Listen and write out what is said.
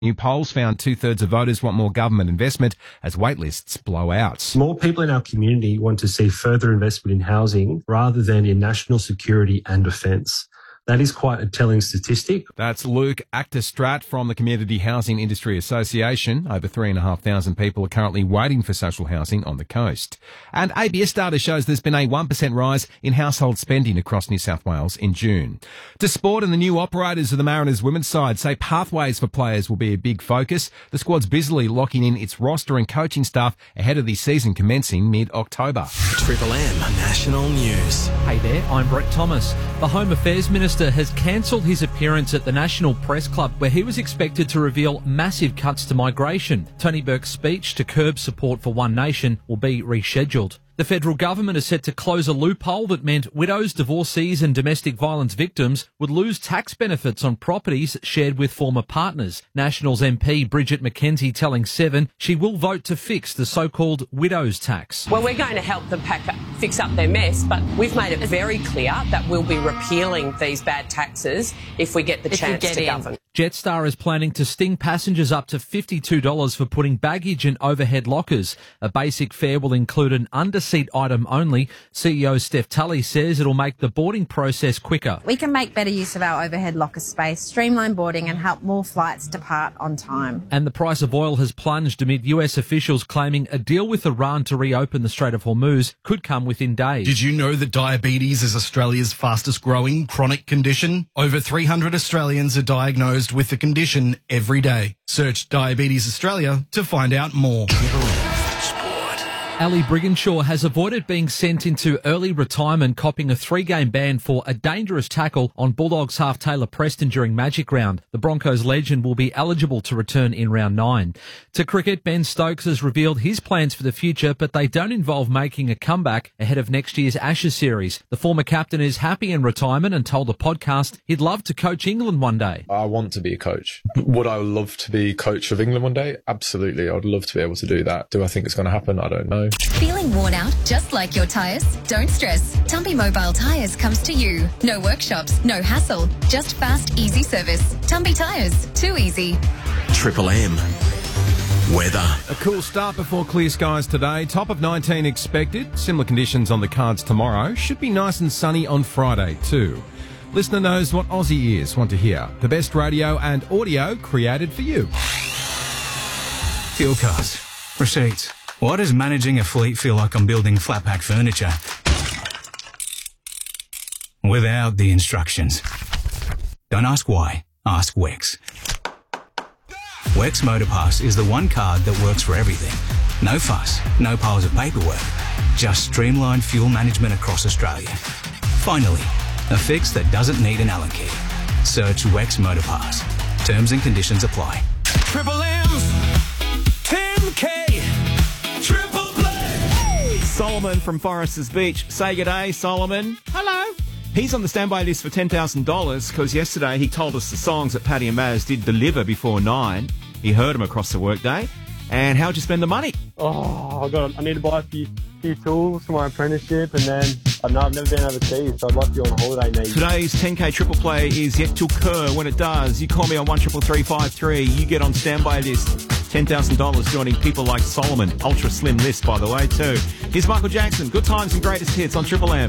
New polls found 2/3 of voters want more government investment as waitlists blow out. More people in our community want to see further investment in housing rather than in national security and defence. That is quite a telling statistic. That's Luke Actor-Stratt from the Community Housing Industry Association. Over 3,500 people are currently waiting for social housing on the coast. And ABS data shows there's been a 1% rise in household spending across New South Wales in June. To sport, and the new operators of the Mariners women's side say pathways for players will be a big focus. The squad's busily locking in its roster and coaching staff ahead of the season commencing mid-October. Triple M National News. Hey there, I'm Brett Thomas. The Home Affairs Minister has cancelled his appearance at the National Press Club, where he was expected to reveal massive cuts to migration. Tony Burke's speech to curb support for One Nation will be rescheduled. The federal government is set to close a loophole that meant widows, divorcees and domestic violence victims would lose tax benefits on properties shared with former partners. Nationals MP Bridget McKenzie telling Seven she will vote to fix the so-called widows tax. Well, we're going to help them fix up their mess, but we've made it very clear that we'll be repealing these bad taxes if we get the chance to govern. Jetstar is planning to sting passengers up to $52 for putting baggage in overhead lockers. A basic fare will include an underseat item only. CEO Steph Tully says it'll make the boarding process quicker. We can make better use of our overhead locker space, streamline boarding and help more flights depart on time. And the price of oil has plunged amid US officials claiming a deal with Iran to reopen the Strait of Hormuz could come within days. Did you know that diabetes is Australia's fastest growing chronic condition? Over 300 Australians are diagnosed with the condition every day. Search Diabetes Australia to find out more. Ali Brigginshaw has avoided being sent into early retirement, copping a 3-game ban for a dangerous tackle on Bulldogs half Taylor Preston during Magic Round. The Broncos legend will be eligible to return in round 9. To cricket, Ben Stokes has revealed his plans for the future, but they don't involve making a comeback ahead of next year's Ashes series. The former captain is happy in retirement and told a podcast he'd love to coach England one day. I want to be a coach. Would I love to be coach of England one day? Absolutely. I'd love to be able to do that. Do I think it's going to happen? I don't know. Feeling worn out just like your tyres? Don't stress. Tumpy Mobile Tyres comes to you. No workshops, no hassle, just fast, easy service. Tumpy Tyres, too easy. Triple M weather. A cool start before clear skies today. Top of 19 expected. Similar conditions on the cards tomorrow. Should be nice and sunny on Friday too. Listener knows what Aussie ears want to hear. The best radio and audio created for you. Fuel cards. Receipts. Why does managing a fleet feel like I'm building flat pack furniture? Without the instructions. Don't ask why, ask Wex. Wex Motorpass is the one card that works for everything. No fuss, no piles of paperwork, just streamlined fuel management across Australia. Finally, a fix that doesn't need an Allen key. Search Wex Motorpass. Terms and conditions apply. Triple M's Tim K. Triple Play. Solomon from Foresters Beach. Say good day, Solomon. Hello. He's on the standby list for $10,000 because yesterday he told us the songs that Paddy and Maz did deliver before 9. He heard them across the workday. And how'd you spend the money? Oh, I need to buy a few tools for my apprenticeship, and then I've never been overseas, so I'd like to be on holiday next. Today's 10K triple play is yet to occur. When it does, you call me on 133353. You get on standby list. $10,000 joining people like Solomon. Ultra slim list, by the way, too. Here's Michael Jackson. Good times and greatest hits on Triple M.